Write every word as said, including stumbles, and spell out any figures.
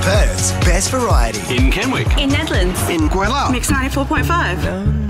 Perth's best variety. In Kenwick. In Nedlands. In Gweller. Mix ninety-four point five.